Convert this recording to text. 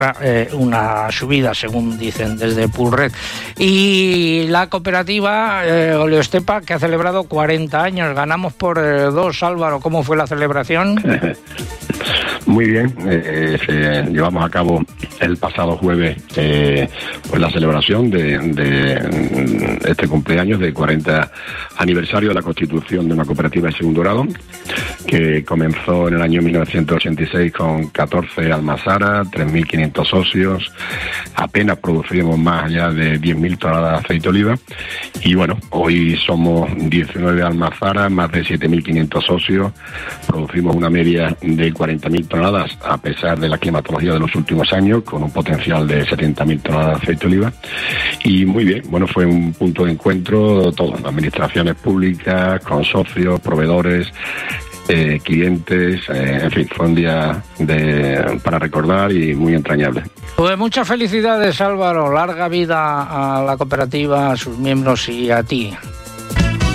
una subida, según dicen desde Pulred. Y la cooperativa Oleostepa, que ha celebrado 40 años, ganamos por 2, Álvaro. ¿Cómo fue la celebración? Muy bien, llevamos a cabo el pasado jueves pues la celebración de este cumpleaños de 40 aniversario de la constitución de una cooperativa de segundo grado, que comenzó en el año 1986 con 14 almazaras, 3.500 socios, apenas producimos más allá de 10.000 toneladas de aceite de oliva, y bueno, hoy somos 19 almazaras, más de 7.500 socios, producimos una media de 40.000 toneladas a pesar de la climatología de los últimos años, con un potencial de 70.000 toneladas de aceite de oliva, y muy bien, bueno, fue un punto de encuentro, todas las administraciones públicas, con socios, proveedores, clientes, en fin, fue un día para recordar y muy entrañable. Pues muchas felicidades, Álvaro, larga vida a la cooperativa, a sus miembros y a ti.